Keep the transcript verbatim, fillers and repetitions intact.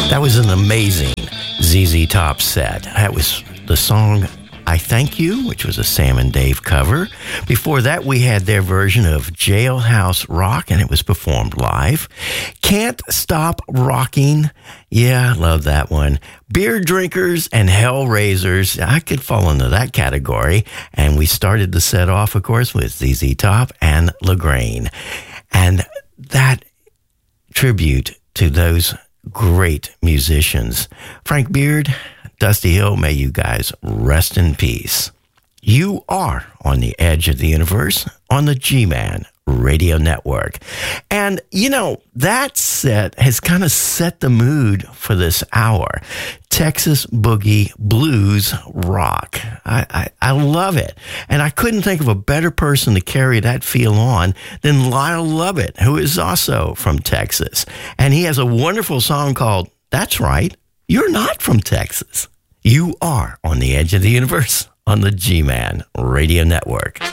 That was an amazing Z Z Top set. That was the song I Thank You, which was a Sam and Dave cover. Before that, we had their version of Jailhouse Rock, and it was performed live. Can't Stop Rocking. Yeah, I love that one. Beer Drinkers and Hellraisers. I could fall into that category. And we started the set off, of course, with Z Z Top and LaGraine. And that tribute to those great musicians. Frank Beard, Dusty Hill, may you guys rest in peace. You are on the edge of the universe on the G-Man Radio Network. And, you know, that set has kind of set the mood for this hour. Texas Boogie Blues Rock. I, I, I love it. And I couldn't think of a better person to carry that feel on than Lyle Lovett, who is also from Texas. And he has a wonderful song called That's Right, You're Not From Texas. You are on the edge of the universe on the G-Man Radio Network.